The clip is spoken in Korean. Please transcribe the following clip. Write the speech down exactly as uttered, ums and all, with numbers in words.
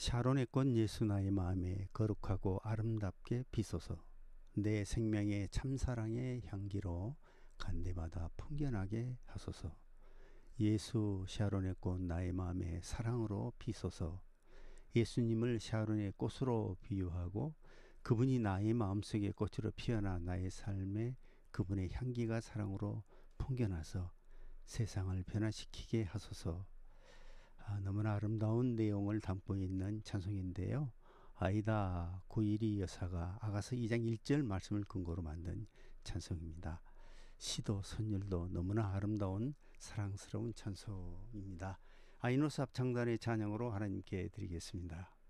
샤론의 꽃 예수 나의 마음에 거룩하고 아름답게 비소서. 내 생명의 참사랑의 향기로 간대마다 풍겨나게 하소서. 예수 샤론의 꽃 나의 마음에 사랑으로 비소서. 예수님을 샤론의 꽃으로 비유하고 그분이 나의 마음속에 꽃으로 피어나 나의 삶에 그분의 향기가 사랑으로 풍겨나서 세상을 변화시키게 하소서. 아, 너무나 아름다운 내용을 담고 있는 찬송인데요. 아이다 구일이 여사가 아가서 이 장 일 절 말씀을 근거로 만든 찬송입니다. 시도 선율도 너무나 아름다운 사랑스러운 찬송입니다. 아이노스 합창단의 찬양으로 하나님께 드리겠습니다.